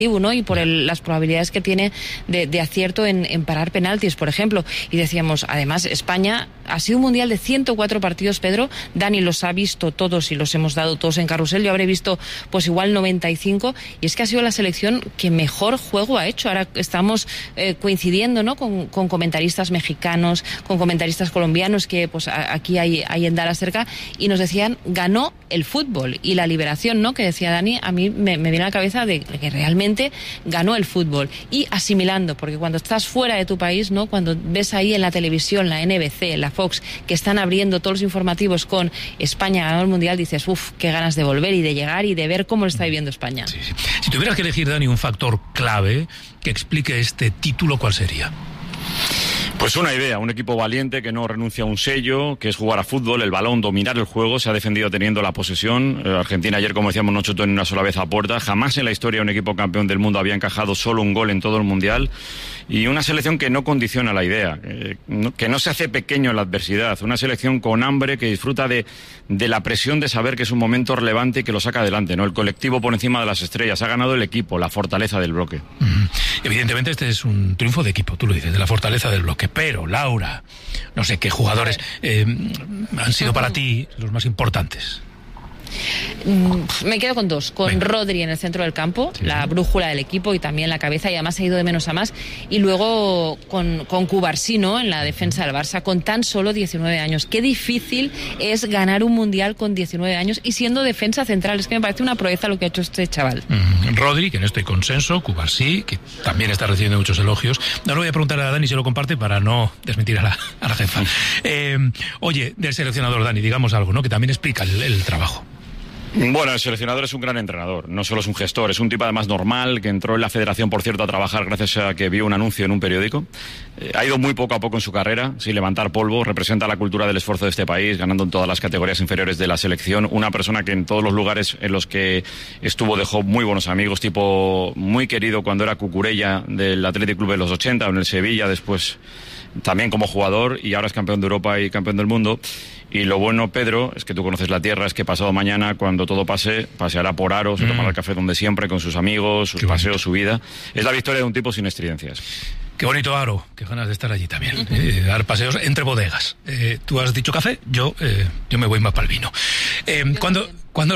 ¿no? Y por las probabilidades que tiene de acierto en parar penaltis, por ejemplo. Y decíamos, además, España ha sido un mundial de 104 partidos, Pedro. Dani los ha visto todos y los hemos dado todos en carrusel. Yo habré visto pues igual 95, y es que ha sido la selección que mejor juego ha hecho. Ahora estamos coincidiendo, ¿no? con comentaristas mexicanos, con comentaristas colombianos que pues aquí hay en Dallas cerca, y nos decían, ganó el fútbol y la liberación, ¿no? Que decía Dani, a mí me viene a la cabeza de que realmente ganó el fútbol. Y asimilando, porque cuando estás fuera de tu país, ¿no? Cuando ves ahí en la televisión, la NBC, la Fox, que están abriendo todos los informativos con España ganó el mundial, dices, uff, qué ganas de volver y de llegar y de ver cómo lo está viviendo España. Sí, sí. Si tuvieras que elegir, Dani, un factor clave que explique este título, ¿cuál sería? Pues una idea, un equipo valiente que no renuncia a un sello, que es jugar a fútbol, el balón, dominar el juego, se ha defendido teniendo la posesión. Argentina ayer, como decíamos, no chutó ni una sola vez a puerta. Jamás en la historia un equipo campeón del mundo había encajado solo un gol en todo el mundial. Y una selección que no condiciona la idea, que no se hace pequeño en la adversidad. Una selección con hambre que disfruta de la presión de saber que es un momento relevante y que lo saca adelante, ¿no? El colectivo por encima de las estrellas. Ha ganado el equipo, la fortaleza del bloque. Evidentemente este es un triunfo de equipo, tú lo dices, de la fortaleza del bloque. Pero, Laura, no sé qué jugadores han sido para ti los más importantes. Me quedo con dos, con Venga. Rodri en el centro del campo, sí, la brújula del equipo y también la cabeza, y además ha ido de menos a más, y luego con Cubarsí, ¿no? En la defensa del Barça, con tan solo 19 años. Qué difícil es ganar un mundial con 19 años y siendo defensa central. Es que me parece una proeza lo que ha hecho este chaval. Rodri, que en esto hay consenso, Cubarsí, que también está recibiendo muchos elogios. No le voy a preguntar a Dani si lo comparte para no desmentir a la jefa. Oye, del seleccionador, Dani, digamos algo, ¿no? Que también explica el trabajo. Bueno, el seleccionador es un gran entrenador, no solo es un gestor, es un tipo además normal, que entró en la federación, por cierto, a trabajar gracias a que vio un anuncio en un periódico. Ha ido muy poco a poco en su carrera, sin levantar polvo, representa la cultura del esfuerzo de este país, ganando en todas las categorías inferiores de la selección. Una persona que en todos los lugares en los que estuvo dejó muy buenos amigos, tipo muy querido cuando era Cucurella del Athletic Club de los 80, o en el Sevilla, después también como jugador, y ahora es campeón de Europa y campeón del mundo. Y lo bueno, Pedro, es que tú conoces la tierra, es que pasado mañana, cuando todo pase, paseará por Aro, se tomará el café donde siempre, con sus amigos, sus paseos, su vida. Es la victoria de un tipo sin estridencias. Qué bonito Aro, qué ganas de estar allí también, dar paseos entre bodegas. Tú has dicho café, yo me voy más para el vino. ¿Cuándo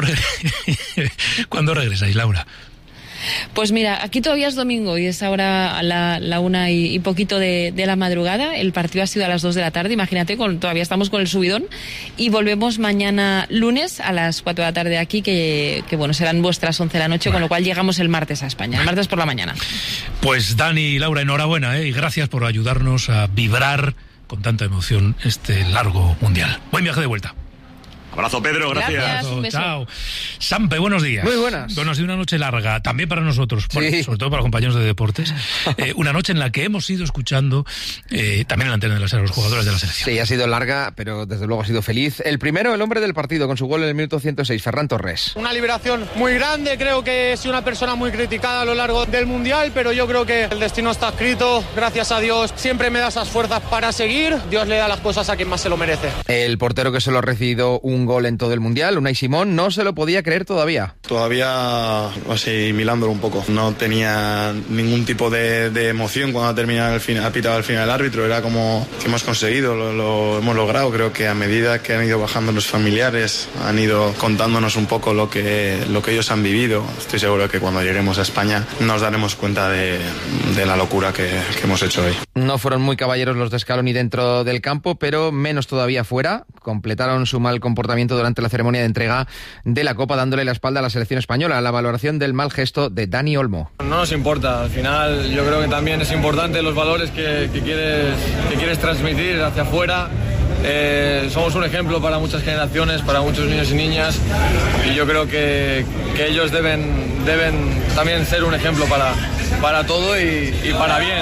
regresáis, Laura? Pues mira, aquí todavía es domingo y es ahora la 1 y poquito de la madrugada. El partido ha sido a las 2 de la tarde, imagínate, todavía estamos con el subidón. Y volvemos mañana lunes a las 4 de la tarde aquí, que bueno, serán vuestras 11 de la noche, con lo cual llegamos el martes a España, el martes por la mañana. Pues Dani y Laura, enhorabuena, y gracias por ayudarnos a vibrar con tanta emoción este largo mundial. Buen viaje de vuelta. Abrazo, Pedro, gracias. Un beso. Chao. Sampe, buenos días. Muy buenas. Bueno, ha sido una noche larga, también para nosotros, bueno, sí. Sobre todo para los compañeros de deportes. Una noche en la que hemos ido escuchando también en la antena de los jugadores de la selección. Sí, ha sido larga, pero desde luego ha sido feliz. El primero, el hombre del partido, con su gol en el minuto 106, Ferran Torres. Una liberación muy grande, creo que he sido una persona muy criticada a lo largo del Mundial, pero yo creo que el destino está escrito. Gracias a Dios siempre me da esas fuerzas para seguir. Dios le da las cosas a quien más se lo merece. El portero que solo ha recibido un gol en todo el Mundial, Unai Simón, no se lo podía creer todavía. Todavía asimilándolo un poco. No tenía ningún tipo de emoción cuando ha pitado al final el árbitro. Era como que hemos conseguido, lo hemos logrado. Creo que a medida que han ido bajando los familiares, han ido contándonos un poco lo que ellos han vivido. Estoy seguro que cuando lleguemos a España nos daremos cuenta de la locura que hemos hecho hoy. No fueron muy caballeros los de Scaloni dentro del campo, pero menos todavía fuera. Completaron su mal comportamiento durante la ceremonia de entrega de la Copa, dándole la espalda a la selección española. La valoración del mal gesto de Dani Olmo. No nos importa, al final yo creo que también es importante los valores que quieres transmitir hacia afuera. Somos un ejemplo para muchas generaciones, para muchos niños y niñas, y yo creo que ellos deben también ser un ejemplo para todo y para bien.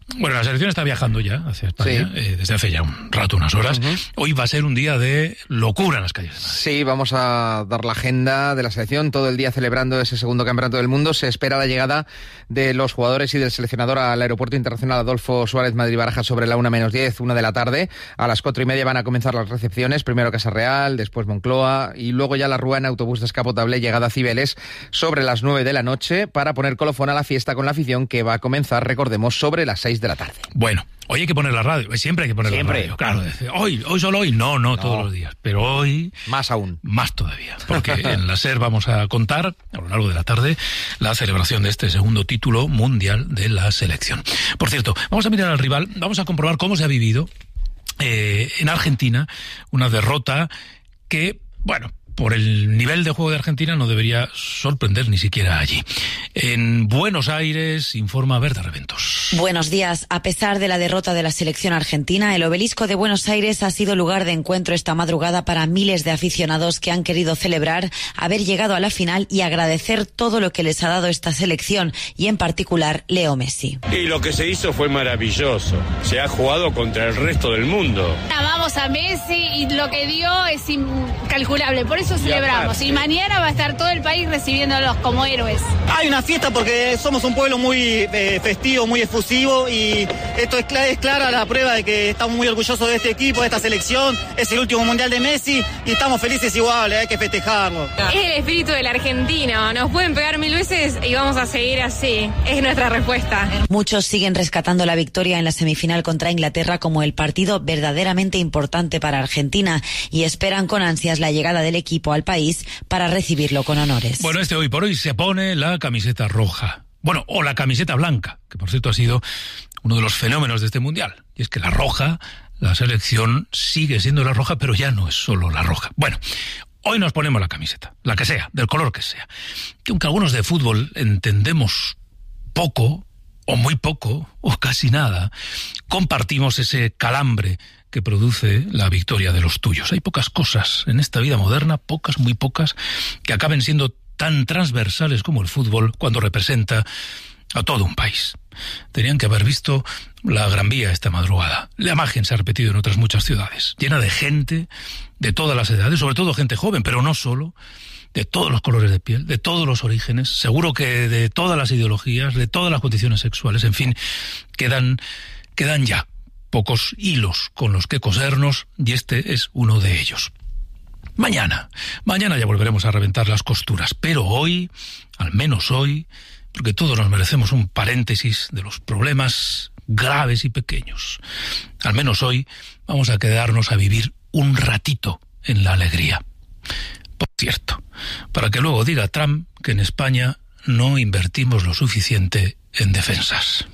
Bueno, la selección está viajando ya hacia España, desde hace ya un rato, unas horas. Hoy va a ser un día de locura en las calles de Madrid. Sí, vamos a dar la agenda de la selección, todo el día celebrando ese segundo campeonato del mundo. Se espera la llegada de los jugadores y del seleccionador al Aeropuerto Internacional Adolfo Suárez Madrid-Barajas sobre la 1:10, 1 de la tarde. A las 4:30 van a comenzar las recepciones, primero Casa Real, después Moncloa y luego ya la Rúa en autobús descapotable, llegada a Cibeles sobre las 9 de la noche para poner colofón a la fiesta con la afición que va a comenzar, recordemos, sobre las 6 de la tarde. Bueno, hoy hay que poner la radio, siempre hay que poner la radio. Claro, hoy solo hoy, no, todos los días, pero hoy... Más aún. Más todavía, porque en la SER vamos a contar, a lo largo de la tarde, la celebración de este segundo título mundial de la selección. Por cierto, vamos a mirar al rival, vamos a comprobar cómo se ha vivido en Argentina una derrota que, bueno, por el nivel de juego de Argentina no debería sorprender ni siquiera allí. En Buenos Aires informa Berta Reventos. Buenos días. A pesar de la derrota de la selección argentina, el Obelisco de Buenos Aires ha sido lugar de encuentro esta madrugada para miles de aficionados que han querido celebrar haber llegado a la final y agradecer todo lo que les ha dado esta selección y en particular Leo Messi. Y lo que se hizo fue maravilloso. Se ha jugado contra el resto del mundo. Amamos a Messi y lo que dio es incalculable. Por eso celebramos. Y mañana va a estar todo el país recibiéndolos como héroes. Hay una fiesta porque somos un pueblo muy festivo, muy efusivo y esto es clara la prueba de que estamos muy orgullosos de este equipo, de esta selección. Es el último mundial de Messi y estamos felices igual, hay que festejarlo. Es el espíritu del argentino. Nos pueden pegar 1000 veces y vamos a seguir así. Es nuestra respuesta. Muchos siguen rescatando la victoria en la semifinal contra Inglaterra como el partido verdaderamente importante para Argentina y esperan con ansias la llegada del equipo al país para recibirlo con honores. Bueno, hoy por hoy se pone la camiseta roja. Bueno, o la camiseta blanca, que por cierto ha sido uno de los fenómenos de este mundial. Y es que la roja, la selección sigue siendo la roja, pero ya no es solo la roja. Bueno, hoy nos ponemos la camiseta, la que sea, del color que sea. Que aunque algunos de fútbol entendemos poco, o muy poco, o casi nada, compartimos ese calambre que produce la victoria de los tuyos. Hay pocas cosas en esta vida moderna, pocas, muy pocas, que acaben siendo tan transversales como el fútbol cuando representa a todo un país. Tenían que haber visto la Gran Vía esta madrugada. La imagen se ha repetido en otras muchas ciudades, llena de gente de todas las edades, sobre todo gente joven, pero no solo, de todos los colores de piel, de todos los orígenes, seguro que de todas las ideologías, de todas las condiciones sexuales, en fin, quedan ya pocos hilos con los que cosernos y este es uno de ellos. Mañana ya volveremos a reventar las costuras, pero hoy, al menos hoy, porque todos nos merecemos un paréntesis de los problemas graves y pequeños, al menos hoy vamos a quedarnos a vivir un ratito en la alegría. Por cierto, para que luego diga Trump que en España no invertimos lo suficiente en defensas.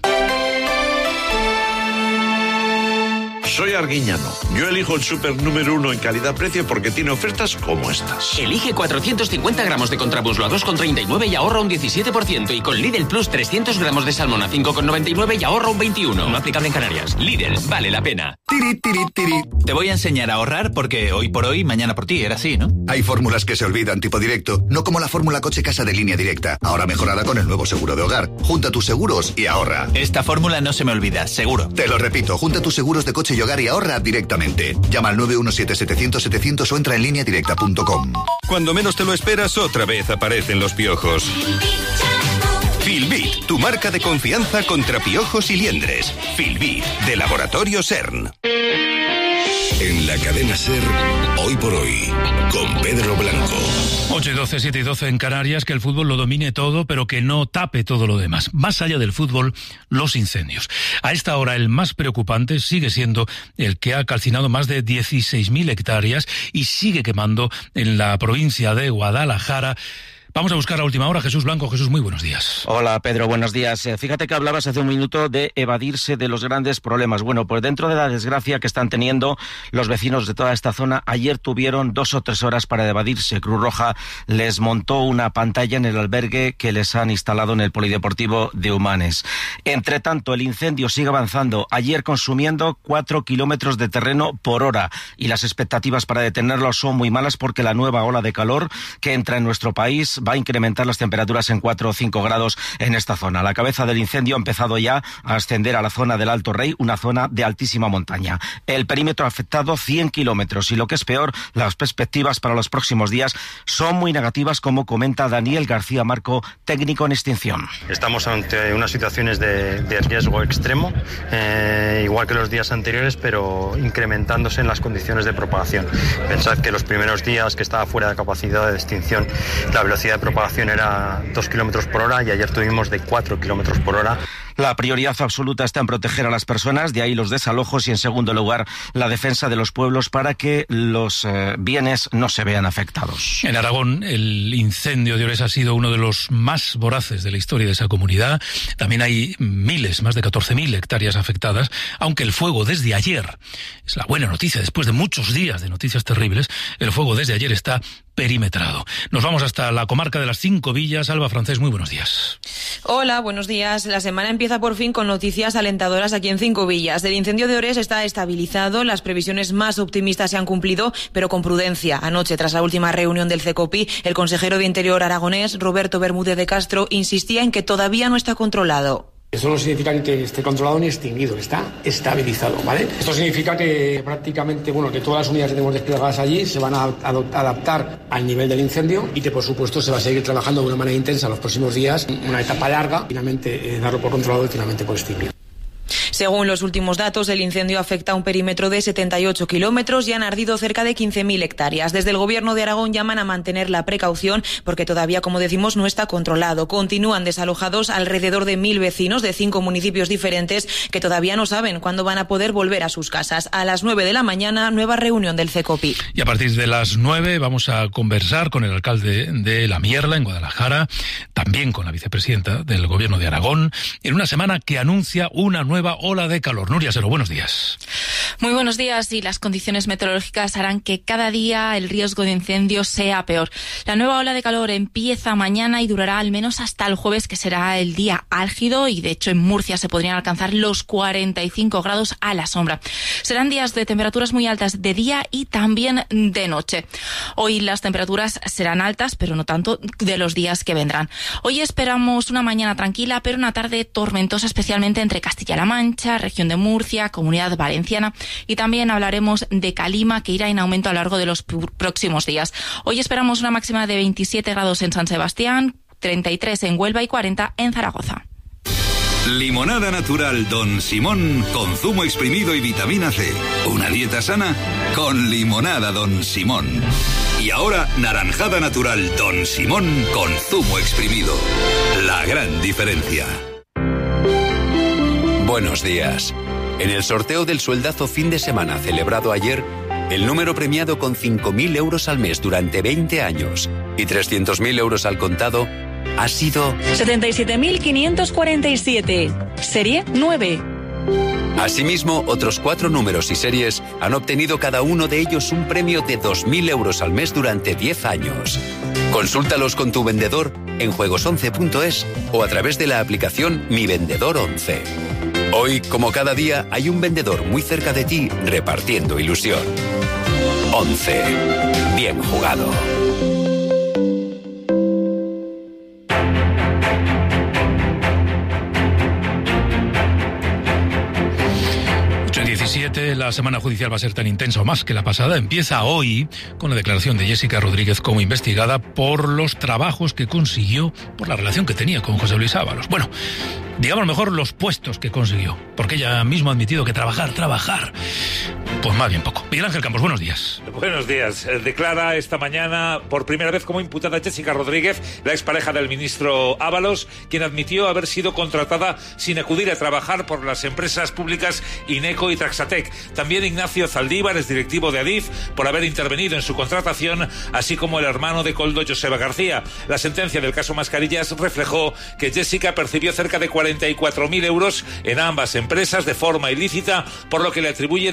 Soy Arguiñano. Yo elijo el súper número 1 en calidad-precio porque tiene ofertas como estas. Elige 450 gramos de contramuslo a 2,39 y ahorra un 17%. Y con Lidl Plus 300 gramos de salmón a 5,99 y ahorra un 21%. No aplicable en Canarias. Lidl, vale la pena. Tiri, tiri, tiri. Te voy a enseñar a ahorrar porque hoy por hoy, mañana por ti. Era así, ¿no? Hay fórmulas que se olvidan, tipo directo. No como la fórmula coche-casa de Línea Directa. Ahora mejorada con el nuevo seguro de hogar. Junta tus seguros y ahorra. Esta fórmula no se me olvida, seguro. Te lo repito, junta tus seguros de coche y hogar y ahorra directamente. Llama al 917-700-700 o entra en lineadirecta.com. Cuando menos te lo esperas, otra vez aparecen los piojos. Filbit, tu marca de confianza contra piojos y liendres. Filbit, de Laboratorio CERN. En la cadena SER, hoy por hoy, con Pedro Blanco. 8:12, 7:12 en Canarias, que el fútbol lo domine todo, pero que no tape todo lo demás. Más allá del fútbol, los incendios. A esta hora, el más preocupante sigue siendo el que ha calcinado más de 16.000 hectáreas y sigue quemando en la provincia de Guadalajara. Vamos a buscar a última hora Jesús Blanco. Jesús, muy buenos días. Hola, Pedro, buenos días. Fíjate que hablabas hace un minuto de evadirse de los grandes problemas. Bueno, pues dentro de la desgracia que están teniendo los vecinos de toda esta zona, ayer tuvieron 2 o 3 horas para evadirse. Cruz Roja les montó una pantalla en el albergue que les han instalado en el Polideportivo de Humanes. Entre tanto, el incendio sigue avanzando, ayer consumiendo 4 kilómetros de terreno por hora y las expectativas para detenerlo son muy malas porque la nueva ola de calor que entra en nuestro país va a incrementar las temperaturas en 4 o 5 grados en esta zona. La cabeza del incendio ha empezado ya a ascender a la zona del Alto Rey, una zona de altísima montaña. El perímetro afectado 100 kilómetros y lo que es peor, las perspectivas para los próximos días son muy negativas, como comenta Daniel García Marco, técnico en extinción. Estamos ante unas situaciones de riesgo extremo, igual que los días anteriores, pero incrementándose en las condiciones de propagación. Pensad que los primeros días que estaba fuera de capacidad de extinción, la velocidad de propagación era 2 kilómetros por hora y ayer tuvimos de 4 kilómetros por hora. La prioridad absoluta está en proteger a las personas, de ahí los desalojos y, en segundo lugar, la defensa de los pueblos para que los bienes no se vean afectados. En Aragón, el incendio de Ores ha sido uno de los más voraces de la historia de esa comunidad. También hay más de 14.000 hectáreas afectadas, aunque el fuego desde ayer, es la buena noticia, después de muchos días de noticias terribles, el fuego desde ayer está perimetrado. Nos vamos hasta la comarca de las 5 Villas. Alba Francés, muy buenos días. Hola, buenos días. La semana empieza por fin con noticias alentadoras aquí en 5 Villas. El incendio de Ores está estabilizado, las previsiones más optimistas se han cumplido, pero con prudencia. Anoche, tras la última reunión del CECOPI, el consejero de Interior aragonés, Roberto Bermúdez de Castro, insistía en que todavía no está controlado. Eso no significa ni que esté controlado ni extinguido, está estabilizado, ¿vale? Esto significa que prácticamente, que todas las unidades que tenemos desplegadas allí se van a adaptar al nivel del incendio y que, por supuesto, se va a seguir trabajando de una manera intensa los próximos días, una etapa larga, finalmente darlo por controlado y finalmente por extinguir. Según los últimos datos, el incendio afecta a un perímetro de 78 kilómetros y han ardido cerca de 15.000 hectáreas. Desde el Gobierno de Aragón llaman a mantener la precaución porque todavía, como decimos, no está controlado. Continúan desalojados alrededor de 1.000 vecinos de 5 municipios diferentes que todavía no saben cuándo van a poder volver a sus casas. A las 9 de la mañana, nueva reunión del CECOPI. Y a partir de las 9 vamos a conversar con el alcalde de La Mierla, en Guadalajara, también con la vicepresidenta del Gobierno de Aragón, en una semana que anuncia una nueva ola de calor. Nuria Sero, buenos días. Muy buenos días, y las condiciones meteorológicas harán que cada día el riesgo de incendio sea peor. La nueva ola de calor empieza mañana y durará al menos hasta el jueves, que será el día álgido, y de hecho en Murcia se podrían alcanzar los 45 grados a la sombra. Serán días de temperaturas muy altas de día y también de noche. Hoy las temperaturas serán altas, pero no tanto de los días que vendrán. Hoy esperamos una mañana tranquila, pero una tarde tormentosa, especialmente entre Castilla-La Mancha, región de Murcia, Comunidad Valenciana, y también hablaremos de calima, que irá en aumento a lo largo de los próximos días. Hoy esperamos una máxima de 27 grados en San Sebastián, 33 en Huelva y 40 en Zaragoza. Limonada natural Don Simón con zumo exprimido y vitamina C. Una dieta sana con limonada Don Simón. Y ahora naranjada natural Don Simón con zumo exprimido. La gran diferencia. Buenos días. En el sorteo del sueldazo fin de semana celebrado ayer, el número premiado con 5.000 euros al mes durante 20 años y 300.000 euros al contado ha sido 77.547, serie 9. Asimismo, otros 4 números y series han obtenido cada uno de ellos un premio de 2.000 euros al mes durante 10 años. Consúltalos con tu vendedor en juegos11.es o a través de la aplicación Mi Vendedor 11. Hoy, como cada día, hay un vendedor muy cerca de ti repartiendo ilusión. 11. Bien jugado. La semana judicial va a ser tan intensa o más que la pasada. Empieza hoy con la declaración de Jessica Rodríguez como investigada por los trabajos que consiguió, por la relación que tenía con José Luis Ábalos. Bueno, digamos mejor los puestos que consiguió, porque ella misma ha admitido que trabajar, pues más bien poco. Miguel Ángel Campos, buenos días. Buenos días. Declara esta mañana por primera vez como imputada Jessica Rodríguez, la expareja del ministro Ábalos, quien admitió haber sido contratada sin acudir a trabajar por las empresas públicas Ineco y Traxatec. También Ignacio Zaldívar es directivo de Adif por haber intervenido en su contratación, así como el hermano de Koldo, Joseba García. La sentencia del caso Mascarillas reflejó que Jessica percibió cerca de 44.000 euros en ambas empresas de forma ilícita, por lo que le atribuye delitos de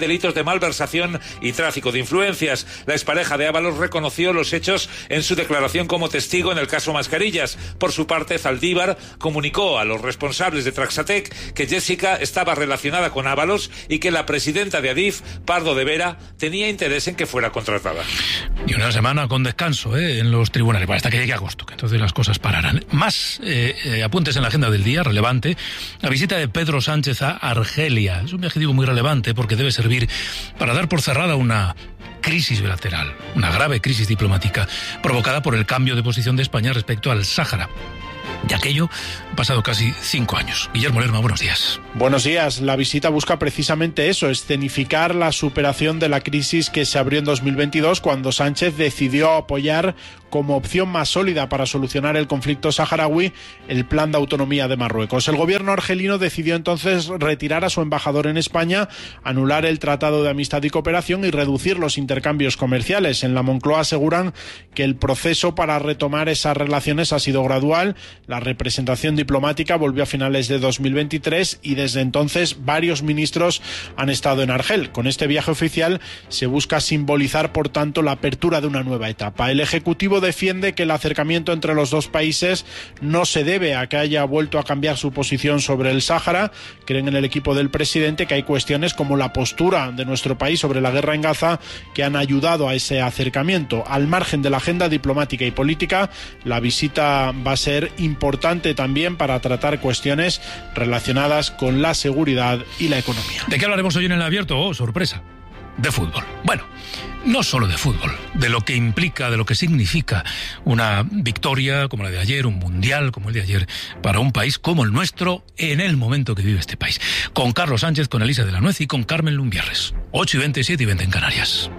malversación y tráfico de influencias. La expareja de Ábalos reconoció los hechos en su declaración como testigo en el caso Mascarillas. Por su parte, Zaldívar comunicó a los responsables de Traxatec que Jessica estaba relacionada con Ábalos y que la presidenta de Adif, Pardo de Vera, tenía interés en que fuera contratada. Y una semana con descanso en los tribunales, hasta que llegue agosto, que entonces las cosas pararán. Más apuntes en la agenda del día, relevante, la visita de Pedro Sánchez a Argelia. Es un viaje, digo, muy relevante porque debe servir para dar por cerrada una crisis bilateral, una grave crisis diplomática provocada por el cambio de posición de España respecto al Sáhara. De aquello han pasado casi 5 años. Guillermo Lerma, buenos días. Buenos días. La visita busca precisamente eso, escenificar la superación de la crisis que se abrió en 2022 cuando Sánchez decidió apoyar como opción más sólida para solucionar el conflicto saharaui el plan de autonomía de Marruecos. El gobierno argelino decidió entonces retirar a su embajador en España, anular el Tratado de Amistad y Cooperación y reducir los intercambios comerciales. En la Moncloa aseguran que el proceso para retomar esas relaciones ha sido gradual. La representación diplomática volvió a finales de 2023 y desde entonces varios ministros han estado en Argel. Con este viaje oficial se busca simbolizar, por tanto, la apertura de una nueva etapa. El Ejecutivo defiende que el acercamiento entre los dos países no se debe a que haya vuelto a cambiar su posición sobre el Sáhara. Creen en el equipo del presidente que hay cuestiones como la postura de nuestro país sobre la guerra en Gaza que han ayudado a ese acercamiento. Al margen de la agenda diplomática y política, la visita va a ser importante también para tratar cuestiones relacionadas con la seguridad y la economía. ¿De qué hablaremos hoy en el abierto? Oh, sorpresa. De fútbol. Bueno, no solo de fútbol, de lo que implica, de lo que significa una victoria como la de ayer, un mundial como el de ayer, para un país como el nuestro en el momento que vive este país. Con Carlos Sánchez, con Elisa de la Nuez y con Carmen Lumbierres. 8:20, 7:20 en Canarias.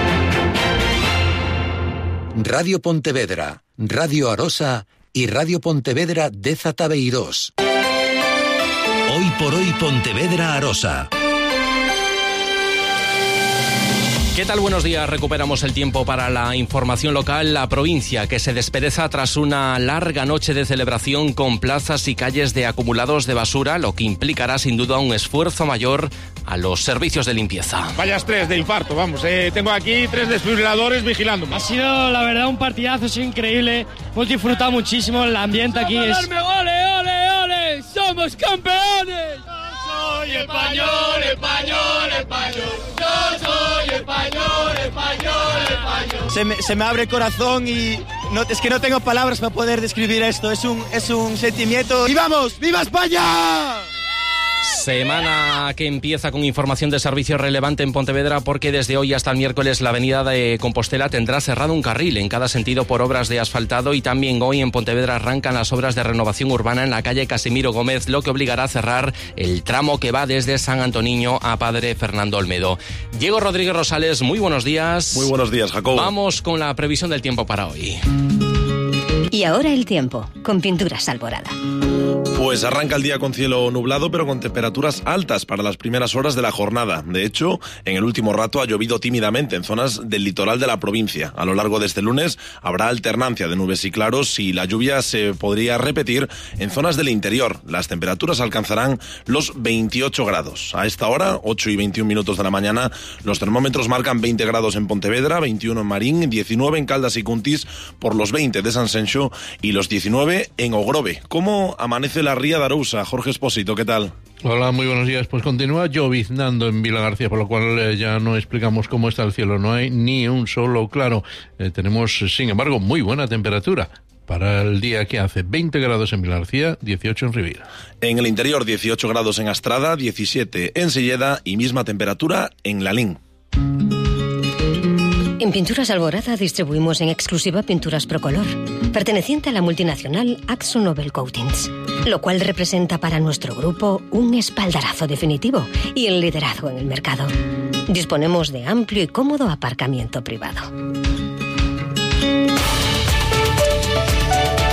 Radio Pontevedra, Radio Arosa y Radio Pontevedra de Zatabeirós. Hoy por hoy Pontevedra Arosa. ¿Qué tal? Buenos días. Recuperamos el tiempo para la información local. La provincia que se despereza tras una larga noche de celebración con plazas y calles de acumulados de basura, lo que implicará sin duda un esfuerzo mayor a los servicios de limpieza. Vaya estrés de infarto, vamos. Tengo aquí 3 desfibriladores vigilándome. Ha sido, la verdad, un partidazo, es increíble. Hemos disfrutado muchísimo, el ambiente aquí es... ¡Ole, ole, ole! ¡Somos campeones! Soy español, español, español. Yo soy español, español, español. Se me abre el corazón y es que no tengo palabras para poder describir esto. Es un sentimiento. ¡Y vamos! ¡Viva España! Semana que empieza con información de servicio relevante en Pontevedra porque desde hoy hasta el miércoles la avenida de Compostela tendrá cerrado un carril en cada sentido por obras de asfaltado y también hoy en Pontevedra arrancan las obras de renovación urbana en la calle Casimiro Gómez, lo que obligará a cerrar el tramo que va desde San Antoniño a Padre Fernando Olmedo. Diego Rodríguez Rosales, muy buenos días. Muy buenos días, Jacobo. Vamos con la previsión del tiempo para hoy. Y ahora el tiempo, con Pinturas Alborada. Pues arranca el día con cielo nublado, pero con temperaturas altas para las primeras horas de la jornada. De hecho, en el último rato ha llovido tímidamente en zonas del litoral de la provincia. A lo largo de este lunes habrá alternancia de nubes y claros y la lluvia se podría repetir en zonas del interior. Las temperaturas alcanzarán los 28 grados. A esta hora, 8:21 de la mañana, los termómetros marcan 20 grados en Pontevedra, 21 en Marín, 19 en Caldas y Cuntis, por los 20 de San Senxo y los 19 en Ogrove. ¿Cómo amanece la ría de Arousa? Jorge Espósito, ¿qué tal? Hola, muy buenos días. Pues continúa lloviznando en Vilagarcía, por lo cual ya no explicamos cómo está el cielo. No hay ni un solo claro. Tenemos, sin embargo, muy buena temperatura. Para el día que hace 20 grados en Vilagarcía, 18 en Riviera. En el interior, 18 grados en Astrada, 17 en Silleda y misma temperatura en Lalín. En Pinturas Alborada distribuimos en exclusiva pinturas Procolor, perteneciente a la multinacional Akzo Nobel Coatings, lo cual representa para nuestro grupo un espaldarazo definitivo y el liderazgo en el mercado. Disponemos de amplio y cómodo aparcamiento privado.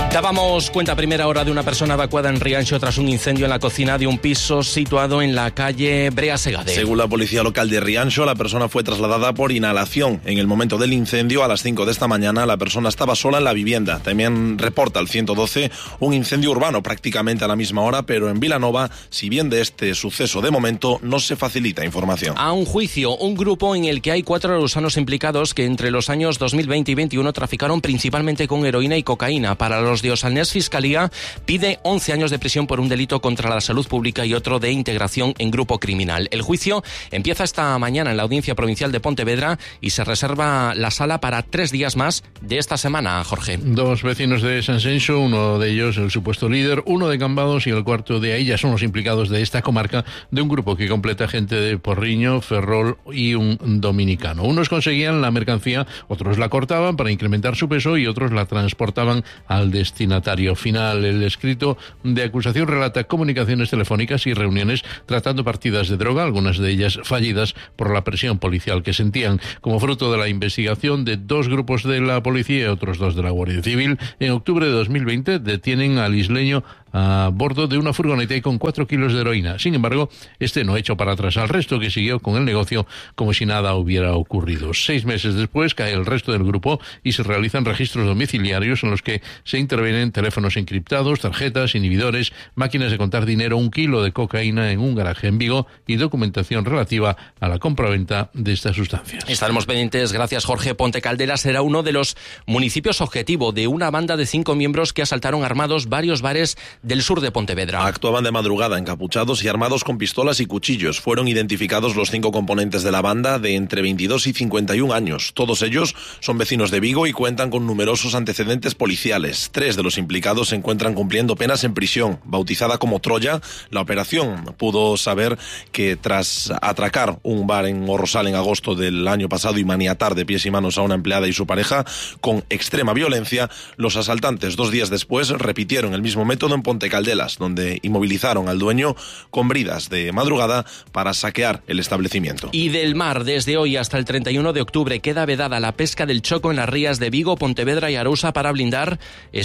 Dábamos cuenta a primera hora de una persona evacuada en Rianxo tras un incendio en la cocina de un piso situado en la calle Brea Segade. Según la policía local de Rianxo, la persona fue trasladada por inhalación. En el momento del incendio, a las 5 de esta mañana, la persona estaba sola en la vivienda. También reporta el 112 un incendio urbano prácticamente a la misma hora, pero en Vilanova, si bien de este suceso de momento no se facilita información. A un juicio, un grupo en el que hay 4 arosanos implicados que entre los años 2020 y 2021 traficaron principalmente con heroína y cocaína. Para los de Osalnés, Fiscalía pide 11 años de prisión por un delito contra la salud pública y otro de integración en grupo criminal. El juicio empieza esta mañana en la Audiencia Provincial de Pontevedra y se reserva la sala para 3 días más de esta semana, Jorge. 2 vecinos de Sanxenxo, uno de ellos el supuesto líder, uno de Cambados y el cuarto de Ailla son los implicados de esta comarca de un grupo que completa gente de Porriño, Ferrol y un dominicano. Unos conseguían la mercancía, otros la cortaban para incrementar su peso y otros la transportaban al destinatario final. El escrito de acusación relata comunicaciones telefónicas y reuniones tratando partidas de droga, algunas de ellas fallidas por la presión policial que sentían. Como fruto de la investigación de 2 grupos de la policía y otros 2 de la Guardia Civil, en octubre de 2020 detienen al isleño a bordo de una furgoneta y con 4 kilos de heroína. Sin embargo, este no echó para atrás al resto, que siguió con el negocio como si nada hubiera ocurrido. 6 meses después cae el resto del grupo y se realizan registros domiciliarios en los que se intervienen teléfonos encriptados, tarjetas, inhibidores, máquinas de contar dinero, 1 kilo de cocaína en un garaje en Vigo y documentación relativa a la compraventa de estas sustancias. Estaremos pendientes. Gracias, Jorge. Ponte Caldelas será uno de los municipios objetivo de una banda de 5 miembros que asaltaron armados varios bares del sur de Pontevedra. Actuaban de madrugada encapuchados y armados con pistolas y cuchillos. Fueron identificados los 5 componentes de la banda de entre 22 y 51 años. Todos ellos son vecinos de Vigo y cuentan con numerosos antecedentes policiales. 3 de los implicados se encuentran cumpliendo penas en prisión. Bautizada como Troya, la operación pudo saber que tras atracar un bar en Orrosal en agosto del año pasado y maniatar de pies y manos a una empleada y su pareja con extrema violencia, los asaltantes 2 días después repitieron el mismo método en Ponte Caldelas, donde inmovilizaron al dueño con bridas de madrugada para saquear el establecimiento. Y del mar, desde hoy hasta el 31 de octubre queda vedada la pesca del choco en las rías de Vigo, Pontevedra y Arousa para blindar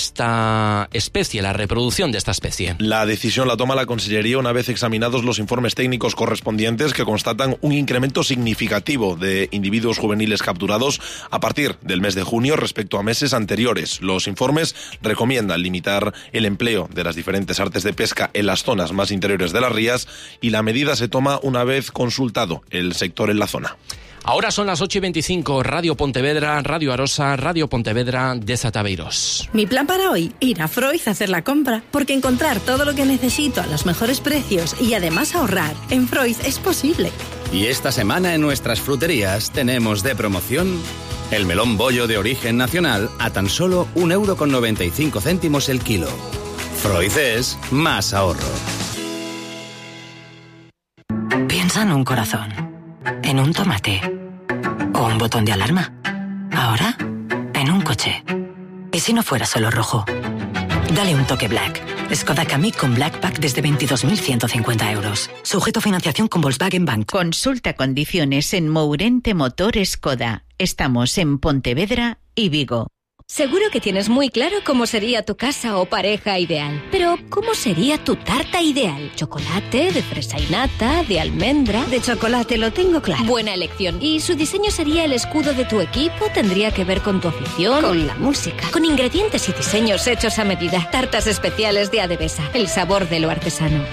esta especie, la reproducción de esta especie. La decisión la toma la Consellería una vez examinados los informes técnicos correspondientes que constatan un incremento significativo de individuos juveniles capturados a partir del mes de junio respecto a meses anteriores. Los informes recomiendan limitar el empleo de las diferentes artes de pesca en las zonas más interiores de las rías y la medida se toma una vez consultado el sector en la zona. Ahora son las 8:25, Radio Pontevedra, Radio Arosa, Radio Pontevedra de Zataveiros. Mi plan para hoy, ir a Freud a hacer la compra, porque encontrar todo lo que necesito a los mejores precios y además ahorrar en Freud es posible. Y esta semana en nuestras fruterías tenemos de promoción el melón bollo de origen nacional a tan solo 1,95 € el kilo. Freud es más ahorro. Piensa en un corazón, en un tomate o un botón de alarma. Ahora, en un coche. ¿Y si no fuera solo rojo? Dale un toque Black. Skoda Kamiq con Black Pack desde 22.150 €. Sujeto a financiación con Volkswagen Bank. Consulta condiciones en Mourente Motor Skoda. Estamos en Pontevedra y Vigo. Seguro que tienes muy claro cómo sería tu casa o pareja ideal. Pero, ¿cómo sería tu tarta ideal? ¿Chocolate, de fresa y nata, de almendra? De chocolate, lo tengo claro. Buena elección. ¿Y su diseño sería el escudo de tu equipo? ¿Tendría que ver con tu afición? ¿Con la música? Con ingredientes y diseños hechos a medida. Tartas especiales de Adevesa. El sabor de lo artesano.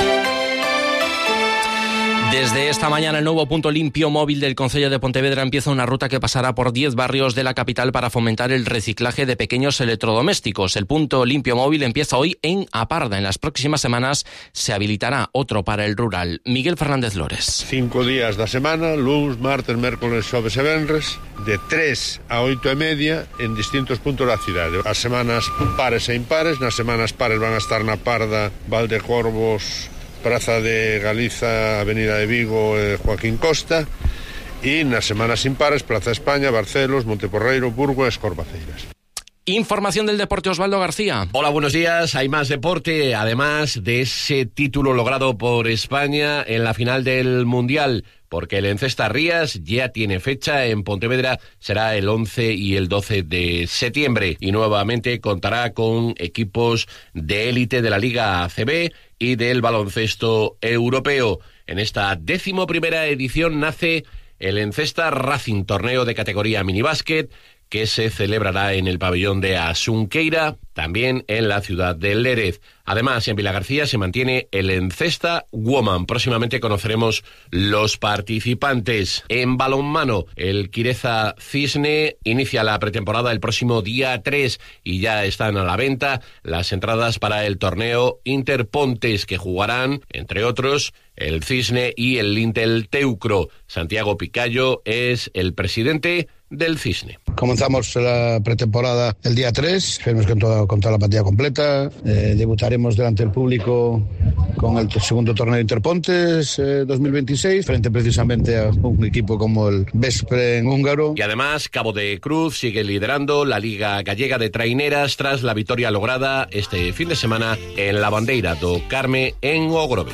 Desde esta mañana el nuevo punto limpio móvil del Concello de Pontevedra empieza una ruta que pasará por 10 barrios de la capital para fomentar el reciclaje de pequeños electrodomésticos. El punto limpio móvil empieza hoy en Aparda. En las próximas semanas se habilitará otro para el rural. Miguel Fernández Lores. 5 días da semana, luns, martes, mércoles, xoves e venres, de 3 a 8:30 en distintos puntos da cidade. As semanas pares e impares, nas semanas pares van a estar na Parda, Valdecorvos, Praza de Galiza, Avenida de Vigo, Joaquín Costa, y nas semanas impares, Plaza España, Barcelos, Monteporreiro, Burgo e Escorbaceiras. Información del deporte, Osvaldo García. Hola, buenos días. Hay más deporte, además de ese título logrado por España en la final del Mundial, porque el Encesta Rías ya tiene fecha en Pontevedra, será el 11 y el 12 de septiembre, y nuevamente contará con equipos de élite de la Liga ACB y del baloncesto europeo. En esta 11ª edición nace el Encesta Racing, torneo de categoría minibásquet, que se celebrará en el pabellón de Asunqueira, también en la ciudad de Lérez. Además, en Vilagarcía se mantiene el Encesta Woman. Próximamente conoceremos los participantes. En balonmano, el Quireza Cisne inicia la pretemporada el próximo día 3 y ya están a la venta las entradas para el torneo Interpontes, que jugarán, entre otros, el Cisne y el Lintel Teucro. Santiago Picayo es el presidente del Cisne. Comenzamos la pretemporada el día 3, esperemos con toda la partida completa. Debutaremos delante del público con el segundo torneo Interpontes 2026, frente precisamente a un equipo como el Veszprém húngaro. Y además, Cabo de Cruz sigue liderando la Liga Gallega de Traineras tras la victoria lograda este fin de semana en la Bandeira do Carme en Ogrove.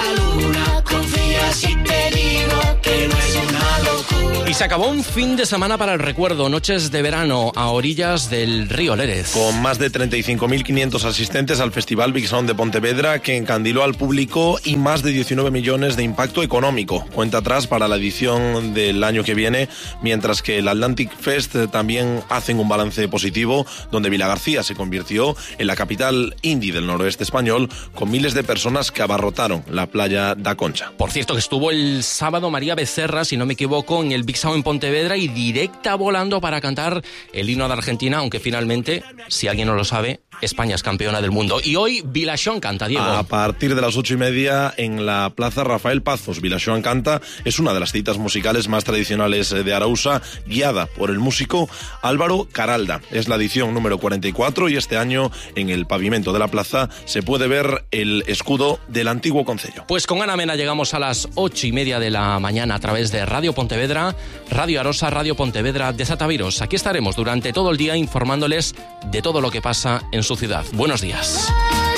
Y se acabó un fin de semana para el recuerdo, noches de verano a orillas del río Lérez. Con más de 35.500 asistentes al Festival Big Sound de Pontevedra, que encandiló al público, y más de 19 millones de impacto económico. Cuenta atrás para la edición del año que viene, mientras que el Atlantic Fest también hacen un balance positivo, donde Vilagarcía se convirtió en la capital indie del noroeste español, con miles de personas que abarrotaron la playa da Concha. Por cierto, que estuvo el sábado María Becerra, si no me equivoco, en el Big Sound en Pontevedra, y directa volando para cantar el himno de Argentina, aunque finalmente, si alguien no lo sabe, España es campeona del mundo. Y hoy Vilaxón canta, Diego. A partir de las 8:30 en la Plaza Rafael Pazos, Vilaxón canta es una de las citas musicales más tradicionales de Arousa, guiada por el músico Álvaro Caralda. Es la edición número 44 y este año en el pavimento de la plaza se puede ver el escudo del antiguo concello. Pues con Ana Mena llegamos a las 8:30 de la mañana a través de Radio Pontevedra, Radio Arosa, Radio Pontevedra de Zataviros. Aquí estaremos durante todo el día informándoles de todo lo que pasa en su ciudad. Buenos días.